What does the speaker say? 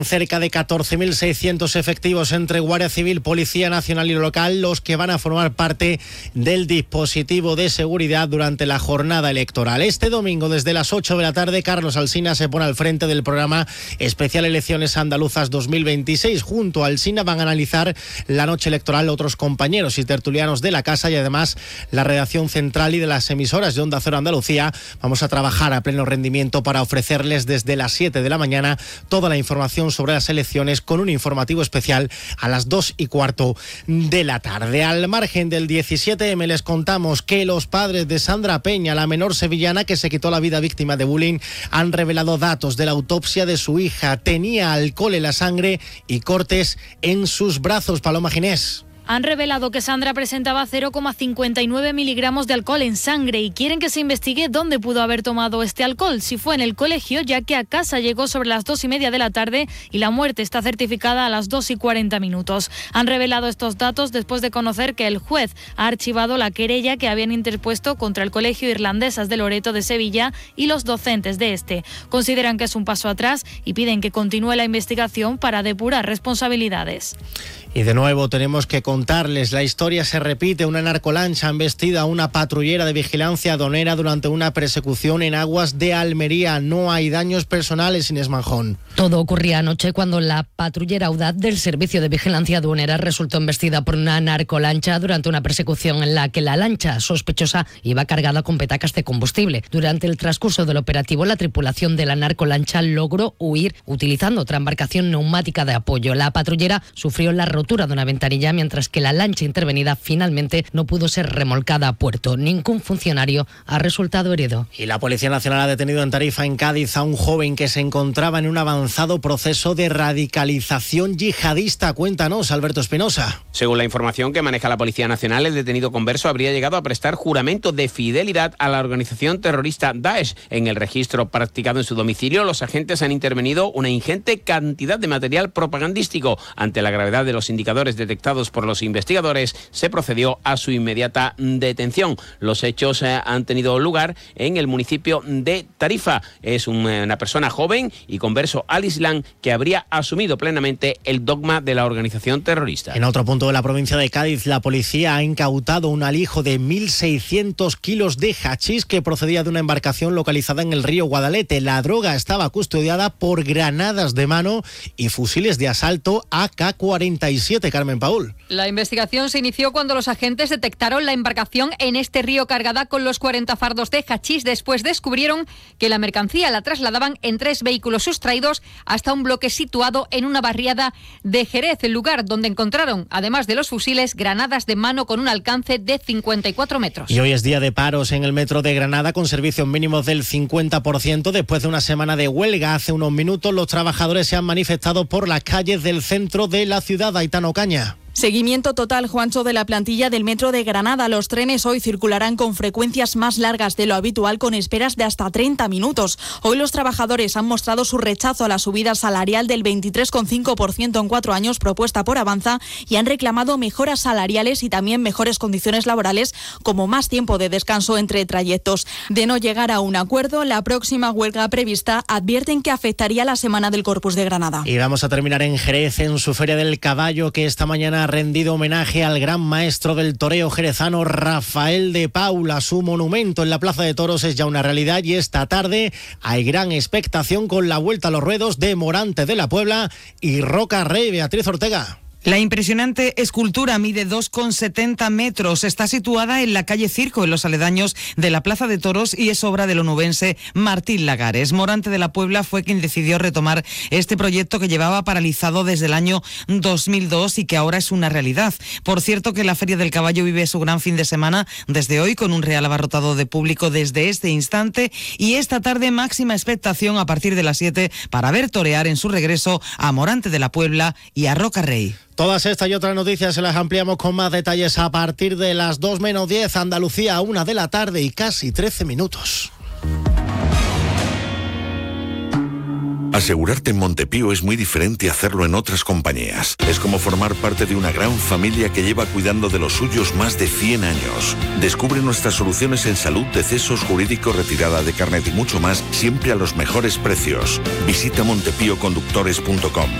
Cerca de 14.600 efectivos entre Guardia Civil, Policía Nacional y local, los que van a formar parte del dispositivo de seguridad durante la jornada electoral. Este domingo, desde las 8 de la tarde, Carlos Alsina se pone al frente del programa especial Elecciones Andaluzas 2026. Junto a Alsina van a analizar la noche electoral otros compañeros y tertulianos de la casa y además la redacción central y de las emisoras de Onda Cero Andalucía. Vamos a trabajar a pleno rendimiento para ofrecerles desde las 7 de la mañana toda la información sobre las elecciones con un informativo especial a las 2:15 de la tarde. Al margen del 17M les contamos que los padres de Sandra Peña, la menor sevillana que se quitó la vida víctima de bullying, han revelado datos de la autopsia de su hija. Tenía alcohol en la sangre y cortes en sus brazos. Paloma Ginés. Han revelado que Sandra presentaba 0,59 miligramos de alcohol en sangre y quieren que se investigue dónde pudo haber tomado este alcohol, si fue en el colegio, ya que a casa llegó sobre las 2:30 de la tarde y la muerte está certificada a las 2:40. Han revelado estos datos después de conocer que el juez ha archivado la querella que habían interpuesto contra el Colegio Irlandesas de Loreto de Sevilla y los docentes de este. Consideran que es un paso atrás y piden que continúe la investigación para depurar responsabilidades. Y de nuevo tenemos que contarles, la historia se repite. Una narcolancha ha embestido a una patrullera de vigilancia aduanera durante una persecución en aguas de Almería. No hay daños personales, Inés Manjón. Todo ocurría anoche cuando la patrullera audaz del Servicio de Vigilancia Aduanera resultó embestida por una narcolancha durante una persecución en la que la lancha sospechosa iba cargada con petacas de combustible. Durante el transcurso del operativo, la tripulación de la narcolancha logró huir utilizando otra embarcación neumática de apoyo. La patrullera sufrió la rotura de una ventanilla, mientras que la lancha intervenida finalmente no pudo ser remolcada a puerto. Ningún funcionario ha resultado herido. Y la Policía Nacional ha detenido en Tarifa, en Cádiz, a un joven que se encontraba en un avanzado proceso de radicalización yihadista. Cuéntanos, Alberto Espinosa. Según la información que maneja la Policía Nacional, el detenido converso habría llegado a prestar juramento de fidelidad a la organización terrorista Daesh. En el registro practicado en su domicilio, los agentes han intervenido una ingente cantidad de material propagandístico. Ante la gravedad de los indicadores detectados por los investigadores, se procedió a su inmediata detención. Los hechos han tenido lugar en el municipio de Tarifa. Es una persona joven y converso al Islam que habría asumido plenamente el dogma de la organización terrorista. En otro punto de la provincia de Cádiz, la policía ha incautado un alijo de 1.600 kilos de hachís que procedía de una embarcación localizada en el río Guadalete. La droga estaba custodiada por granadas de mano y fusiles de asalto AK-47. Carmen Paul. La investigación se inició cuando los agentes detectaron la embarcación en este río cargada con los 40 fardos de hachís. Después descubrieron que la mercancía la trasladaban en 3 vehículos sustraídos hasta un bloque situado en una barriada de Jerez, el lugar donde encontraron, además de los fusiles, granadas de mano con un alcance de 54 metros. Y hoy es día de paros en el metro de Granada con servicios mínimos del 50%. Después de una semana de huelga, hace unos minutos los trabajadores se han manifestado por las calles del centro de la ciudad. Aitano Caña. Seguimiento total, Juancho, de la plantilla del Metro de Granada. Los trenes hoy circularán con frecuencias más largas de lo habitual, con esperas de hasta 30 minutos. Hoy los trabajadores han mostrado su rechazo a la subida salarial del 23,5% en 4 años propuesta por Avanza y han reclamado mejoras salariales y también mejores condiciones laborales, como más tiempo de descanso entre trayectos. De no llegar a un acuerdo, la próxima huelga prevista advierten que afectaría la Semana del Corpus de Granada. Y vamos a terminar en Jerez, en su Feria del Caballo, que esta mañana ha rendido homenaje al gran maestro del toreo jerezano Rafael de Paula. Su monumento en la Plaza de Toros es ya una realidad y esta tarde hay gran expectación con la vuelta a los ruedos de Morante de la Puebla y Roca Rey. Beatriz Ortega. La impresionante escultura mide 2,70 metros. Está situada en la calle Circo, en los aledaños de la Plaza de Toros, y es obra del onubense Martín Lagares. Morante de la Puebla fue quien decidió retomar este proyecto que llevaba paralizado desde el año 2002 y que ahora es una realidad. Por cierto, que la Feria del Caballo vive su gran fin de semana desde hoy, con un real abarrotado de público desde este instante, y esta tarde máxima expectación a partir de las 7 para ver torear en su regreso a Morante de la Puebla y a Roca Rey. Todas estas y otras noticias se las ampliamos con más detalles a partir de las 2 menos 10, Andalucía, 1 de la tarde y casi 13 minutos. Asegurarte en Montepío es muy diferente a hacerlo en otras compañías. Es como formar parte de una gran familia que lleva cuidando de los suyos más de 100 años. Descubre nuestras soluciones en salud, decesos, jurídico, retirada de carnet y mucho más, siempre a los mejores precios. Visita montepíoconductores.com.